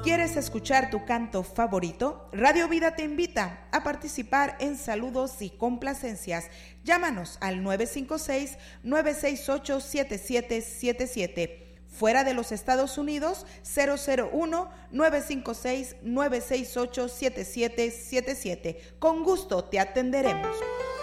¿Quieres escuchar tu canto favorito? Radio Vida te invita a participar en saludos y complacencias. Llámanos al 956-968-7777. Fuera de los Estados Unidos, 001-956-968-7777. Con gusto te atenderemos.